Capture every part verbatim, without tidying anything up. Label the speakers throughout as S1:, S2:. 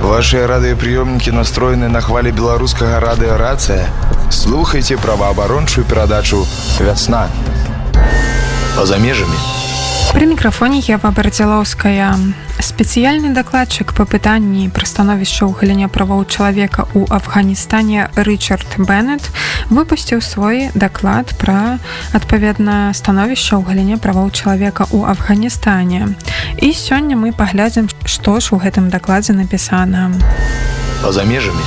S1: Ваши радыёпрыёмнікі настроены на хвалі беларускага радыёрацыя. Слухайте праваабарончую перадачу «Вясна». Па-за межамі.
S2: При мікрафоне Ева Бардзялоўская. Спецыяльны дакладчык па пытанні пра становішча ў галіне правоў чалавека ў Афганістане Рычард Беннет выпусціў свой даклад пра, адпаведна, становішча ў галіне правоў чалавека ў Афганістане. І сёння мы паглядзім, што ж у гэтым дакладзе напісана.
S1: Па-за межамі.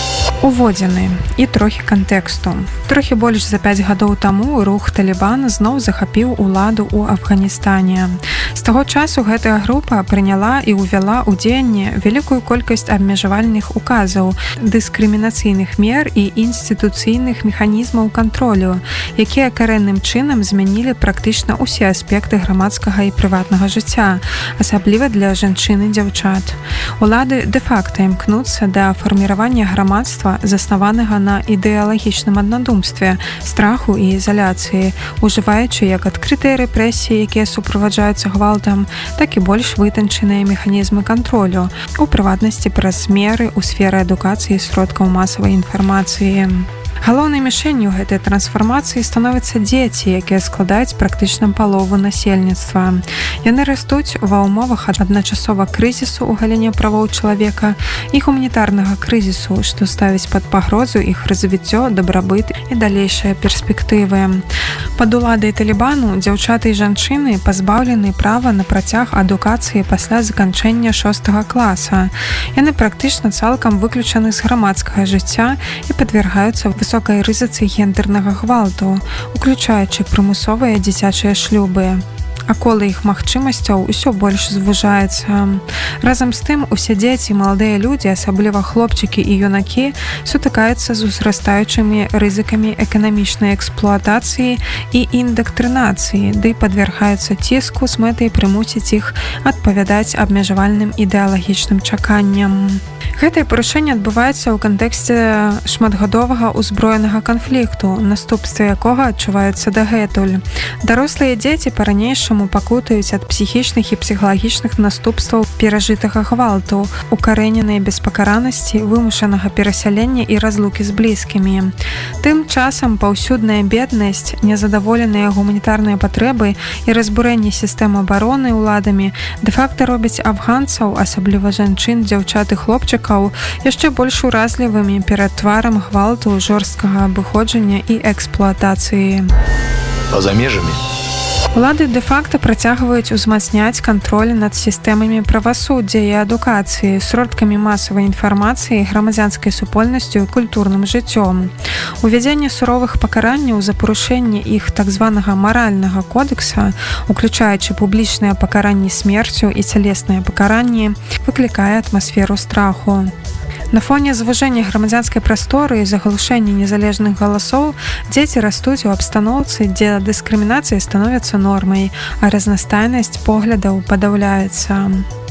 S2: Уводзіны і трохі кантэксту. Трохі больш за пяць гадоў таму рух Талібан зноў захапіў уладу ў Афганістане. З таго часу гэтая група прыняла і ўвяла ў дзеянне вялікую колькасць абмежавальных указаў, дыскрымінацыйных мер і інстытуцыйных механізмаў кантролю, якія карэнным чынам змянілі практычна ўсе аспекты грамадскага і прыватнага жыцця, асабліва для жанчын і дзяўчат. Улады дэ-факта імкнуцца да фарміравання грамадства, заснаванага на ідэалагічным аднадумстве, страху і ізаляцыі, ужываючы як адкрытыя рэпрэсіі, якія суправаджаюцца гвалтам, так і больш вытанчаныя механізмы кантролю, у прыватнасці праз меры ў сферы адукацыі і сродкаў масавай інфармацыі. Галоўнай мішэнню гэтай трансфармацыі становяцца дзеці, якія складаюць практычна палову насельніцтва. Яны растуць ва ўмовах адначасова крызісу ў галіне правоў чалавека і гуманітарнага крызісу, што ставіць пад пагрозу іх развіццё, дабрабыт і далейшыя перспектывы. Пад уладай Талібану дзяўчаты і жанчыны пазбаўлены права на працяг адукацыі пасля заканчэння шостага класа. Яны практычна цалкам выключаны з грамадскага жыцця і падвяргаюцца высокай рызыцы гендэрнага гвалту, уключаючы прымусовыя дзіцячыя шлюбы. А кола іх магчымасцяў усё больш звужаецца. Разам з тым, усе дзеці і маладыя людзі, асабліва хлопчыкі і юнакі, сутыкаюцца з узрастаючымі рызыкамі эканамічнай эксплуатацыі і індактрынацыі, ды падвяргаюцца ціску з мэтай прымусіць іх адпавядаць абмежавальным ідэалагічным чаканням. Гэтае парушэнне адбываецца ў кантэксце шматгадовага ўзброенага канфлікту, наступствы якога адчуваюцца дагэтуль. Дарослыя дзеці па-ранейшаму пакутаюць ад псіхічных і псіхалагічных наступстваў перажытага гвалту, укарэненай беспакаранасці, вымушанага перасялення і разлукі з блізкімі. Тым часам паўсюдная беднасць, незадаволеныя гуманітарныя патрэбы і разбурэнне сістэм абароны ўладамі дэ-факта робяць афганцаў, асабліва жанчын, дзяўчат і хлопчыкаў, яшчэ больш уразлівымі перад тварам гвалту, жорсткага абыходжання і эксплуатацыі.
S1: Па-за межамі.
S2: Улады дэ-факта працягваюць узмацняць кантроль над сістэмамі правасуддзя і адукацыі, сродкамі масавай інфармацыі, грамадзянскай супольнасцю і культурным жыццём. Увядзенне суровых пакаранняў за парушэнне іх так званага маральнага кодекса, уключаючы публічныя пакаранні смерцю і цялесныя пакаранні, выклікае атмасферу страху. На фоне звужэння грамадзянскай прасторы і заглушэння незалежных галасоў дзеці растуць у абстаноўцы, дзе дыскрымінацыя становіцца нормай, а разнастайнасць поглядаў падаўляецца.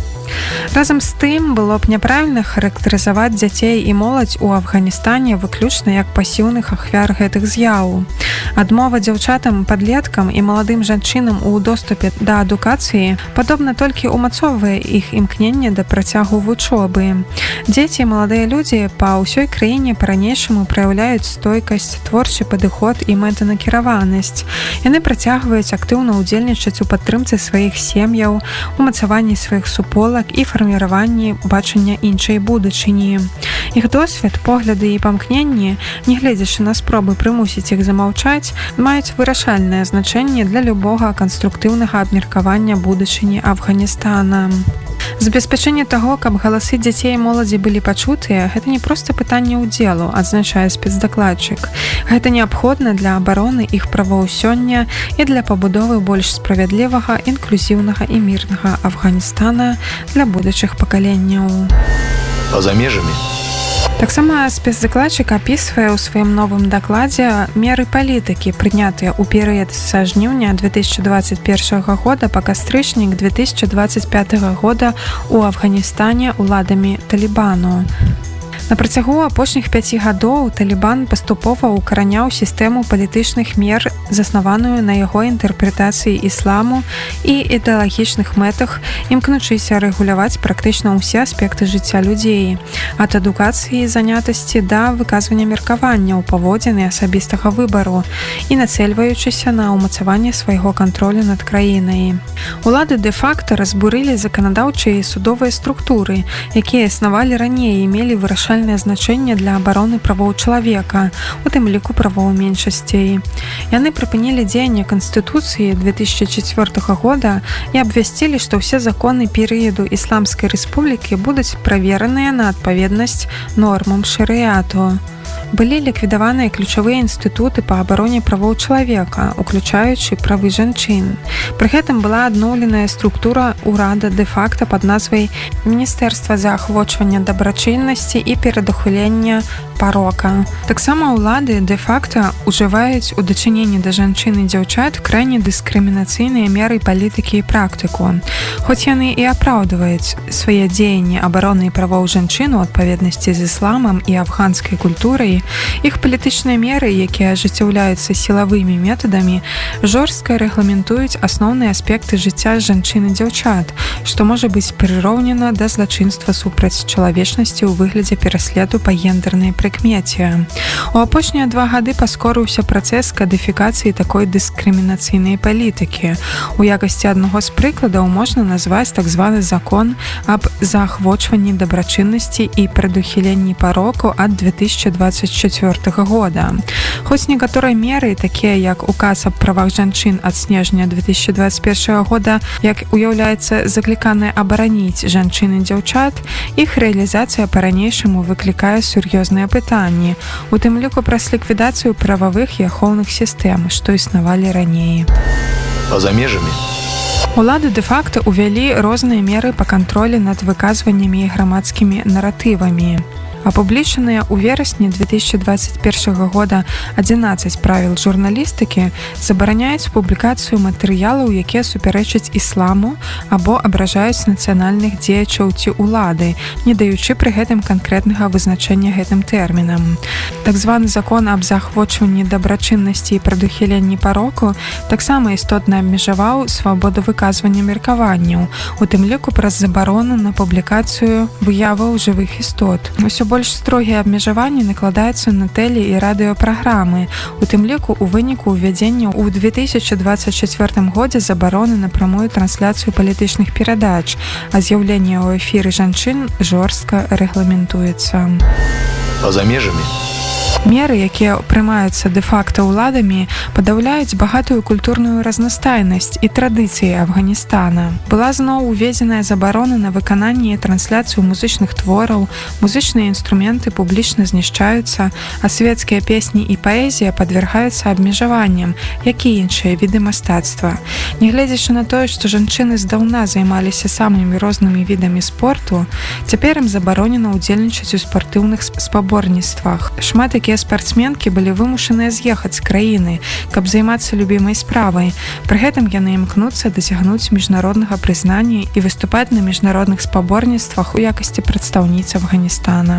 S2: Разам з тым, было б няправільна характарызаваць дзяцей і моладзь у Афганістане выключна як пасіўных ахвяр гэтых з'яў. Адмова дзяўчатам, падлеткам і маладым жанчынам у доступе да адукацыі падобна толькі ўмацоўвае іх імкненне да працягу вучобы. Дзеці і маладыя людзі па ўсёй краіне па-ранейшаму праяўляюць стойкасць, творчы падыход і мэтанакіраванасць. Яны працягваюць актыўна ўдзельнічаць у падтрымцы сваіх сем'яў, умацаванні сваіх суполак і фарміраванні бачання іншай будучыні. Іх досвед, погляды і памкненні, нягледзячы на спробы прымусіць іх замаўчаць, маюць вырашальнае значэнне для любога канструктыўнага абмеркавання будучыні Афганістана. Забеспячэнне таго, каб галасы дзяцей і моладзі былі пачутыя, гэта не проста пытанне ўдзелу, адзначае спецдакладчык. Гэта неабходна для абароны іх правоў сёння і для пабудовы больш справядлівага, інклюзіўнага і мірнага Афганістана для будучых пакаленняў.
S1: Па-за межамі.
S2: Таксама спецдакладчык апісвае ў сваім новым дакладзе меры палітыкі, прынятыя ў перыяд са жніўня две тысячы дваццаць першага года па кастрычнік две тысячы дваццаць пятага года ў Афганістане ўладамі Талібану. На працягу апошніх пяці гадоў Талібан паступова укараняў сістэму палітычных мер, заснаваную на яго інтэрпрэтацыі ісламу і ідэалагічных мэтах, імкнучыся рэгуляваць практычна ўсе аспекты жыцця людзей, ад адукацыі і занятасці да выказвання меркаванняў, паводзін і асабістага выбару і нацэльваючыся на ўмацаванне свайго кантролю над краінай. Улады дэ-факта разбурылі заканадаўчыя і судовыя структуры, якія існавалі раней і мелі вырашальнае значэнне для абароны правоў чалавека, у тым ліку правоў меншасцей. Яны прыпынілі дзеянне Канстытуцыі две тысячи четвёртага года і абвясцілі, што ўсе законы перыяду Ісламскай рэспублікі будуць правераныя на адпаведнасць нормам шарыяту. Былі ліквідаваныя ключавыя інстытуты па абароне правоў чалавека, уключаючы правы жанчын. Пры гэтым была адноўленая структура ўрада дэ-факта пад назвай Міністэрства заахвочвання дабрачыннасці і перадухілення парока. Таксама ўлады дэ-факта ўжываюць у дачыненні да жанчын і дзяўчат крайне дыскрымінацыйныя меры палітыкі і практыку. Хоць яны і апраўдваюць свае дзеянні абароны правоў жанчын у адпаведнасці з ісламам і афганскай культурай, іх палітычныя меры, якія ажыццяўляюцца сілавымі метадамі, жорстка рэгламентуюць асноўныя аспекты жыцця жанчын і дзяўчат, што можа быць прыроўнена да злачынства супраць чалавечнасці ў выглядзе пераследу па гендернай прыкмеце. У апошнія два гады паскорыўся працэс кадыфікацыі такой дыскрымінацыйнай палітыкі. У якасці аднаго з прыкладаў можна назваць так званы закон аб заахвочванні дабрачыннасці і прадухіленні пароку ад две тысячи двадцать четвёртага года. Хоць некаторыя меры, такія як указ аб правах жанчын ад снежня две тысячи двадцать першага года, як уяўляецца закліканае абараніць жанчын і дзяўчат, іх рэалізацыя па-ранейшаму выклікае сур'ёзныя пытанні, у тым ліку праз ліквідацыю прававых і ахоўных сістэм, што існавалі раней.
S1: Па-за межамі
S2: Улады дэ-факта ўвялі розныя меры па кантролі над выказваннямі і грамадскімі наратывамі. Апублічаныя ў верасні две тысячи двадцать першага года адзінаццаць правіл журналістыкі забараняюць публікацыю матэрыялаў, якія супярэчаць ісламу або абражаюць нацыянальных дзеячаў ці ўлады, не даючы пры гэтым канкрэтнага вызначэння гэтым тэрмінам. Так званы закон аб заахвочванні дабрачыннасці і прадухіленні пароку таксама істотна абмежаваў свабоду выказвання меркаванняў, у тым ліку праз забарону на публікацыю выяваў жывых істот. Усё больш строгія абмежаванні накладаюцца на тэле- і радыёпраграмы, у тым ліку у выніку ўвядзення ў две тысячи двадцать четвёртым годзе забароны на прамую трансляцыю палітычных перадач, а з'яўленне ў эфіры жанчын жорстка рэгламентуецца.
S1: Па-за межамі
S2: Меры, якія прымаюцца дэ-факта ўладамі, падаўляюць багатую культурную разнастайнасць і традыцыі Афганістана. Была зноў уведзеная забарона на выкананне і трансляцыю музычных твораў, музычныя інструменты публічна знішчаюцца, а свецкія песні і паэзія падвяргаюцца абмежаванням, як і іншыя віды мастацтва. Нягледзячы на тое, што жанчыны здаўна займаліся самымі рознымі відамі спорту, цяпер ім забаронена ўдзельнічаць у спартыўных спаборніцтвах. Шмат якія спартсменкі былі вымушаныя з'ехаць з краіны, каб займацца любімай справай. Пры гэтым яны імкнуцца дасягнуць міжнароднага прызнання і выступаць на міжнародных спаборніцтвах у якасці прадстаўніц Афганістана.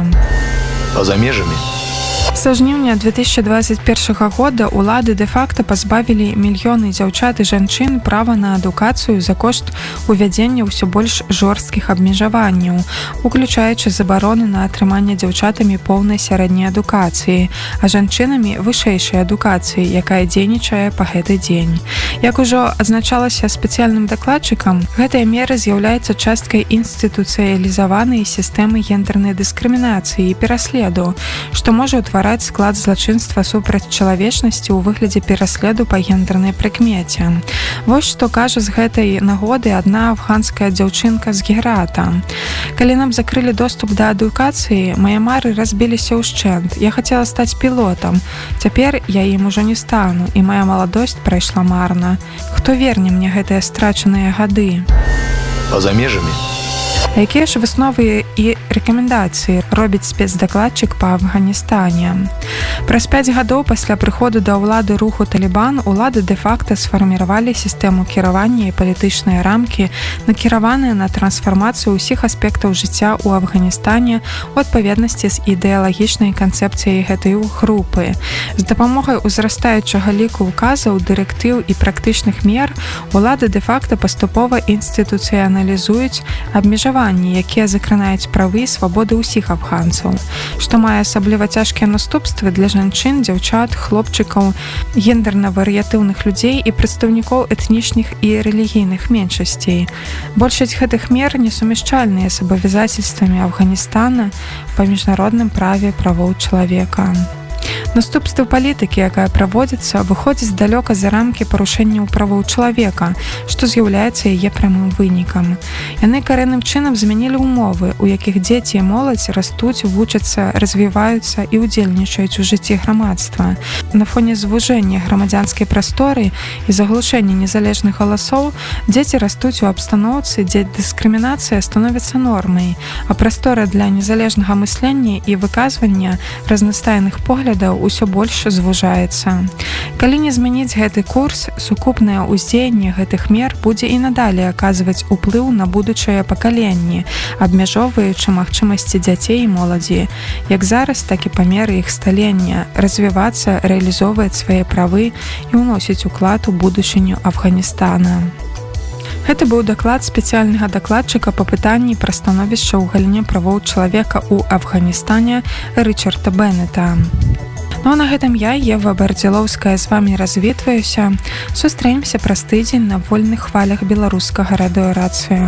S1: Па-за межамі
S2: Са жніўня две тысячи двадцать першага года улады дэ-факта пазбавілі мільёны дзяўчат і жанчын права на адукацыю за кошт увядзення ўсё больш жорсткіх абмежаванняў, уключаючы забароны на атрыманне дзяўчатамі поўнай сярэдняй адукацыі, а жанчынамі вышэйшай адукацыі, якая дзейнічае па гэты дзень. Як ужо адзначалася спецыяльным дакладчыкам, гэтая мера з'яўляецца часткай інстытуцыялізаванай сістэмы гендернай дыскрымінацыі і пераследу, што можа ўтвараць склад злачынства супраць чалавечнасці ў выглядзе пераследу па гендернай прыкмеце. Вось што кажа з гэтай нагоды адна афганская дзяўчынка з Герата. Калі нам закрылі доступ да адукацыі, мае мары разбіліся ўшчэнт. Я хацела стаць пілотам. Цяпер я ім ужо не стану, і моя маладосць прайшла марна. Хто верне мне гэтыя страчаныя гады?
S1: Па-за межамі
S2: А якія ж высновы і рэкамендацыі робіць спецдакладчык па Афганістане? Праз пяць гадоў пасля прыходу да ўлады руху Талібан улады дэ-факта сфарміравалі сістэму кіравання і палітычныя рамкі, накіраваныя на трансфармацыю ўсіх аспектаў жыцця ў Афганістане у адпаведнасці з ідэалагічнай канцэпцыяй гэтай групы. З дапамогай узрастаючага ліку указаў, дырэктыў і практычных мер улады дэ-факта паступова інстытуцыяналізуюць абмежаванні, якія закранаюць правы і свабоды ўсіх афганцаў, што мае асабліва цяжкія наступствы для жанчын, дзяўчат, хлопчыкаў, гендерна-варыятыўных людзей і прадстаўнікоў этнічных і рэлігійных меншасцей. Большасць гэтых мер несумяшчальныя з абавязацельствамі Афганістана па міжнародным праве правоў чалавека. Наступствы палітыкі, якая праводзіцца, выходзіць далёка за рамкі парушэнняў правоў чалавека, што з'яўляецца яе прамым вынікам. Яны карэнным чынам змянілі ўмовы, у якіх дзеці і моладзь растуць, вучацца, развіваюцца і ўдзельнічаюць у жыцці грамадства. На фоне звужэння грамадзянскай прасторы і заглушэння незалежных галасоў дзеці растуць у абстаноўцы, дзе дыскрымінацыя становіцца нормай, а прастора для незалежнага мыслення і выказвання разнастайных поглядаў усё больш звужаецца. Калі не змяніць гэты курс, сукупнае ўздзеянне гэтых мер будзе і надалей аказваць уплыў на будучыя пакаленні, абмяжоўваючы магчымасці дзяцей і моладзі, як зараз, так і па меры іх сталення, развівацца, рэалізоўваць свае правы і ўносіць уклад у будучыню Афганістана. Гэта быў даклад спецыяльнага дакладчыка па пытанні пра становішча ў галіне правоў чалавека ў Афганістане Рычарда Беннета. Ну а на гэтым я, Ева Бардзілоўская, з вамі развітваюся. Сустрэнемся праз тыдзень на вольных хвалях беларускага радыёрацыю.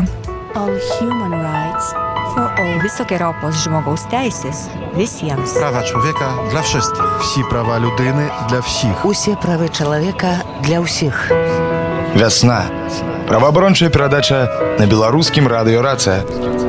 S3: Wysokie żmogoustejsys, visiem.
S4: Prawa człowieka dla wszystkich.
S1: Всі права людини для всіх.
S5: Усе правы чалавека для ўсіх.
S1: Вясна. Праваабарончая перадача на беларускім радыёрацыя.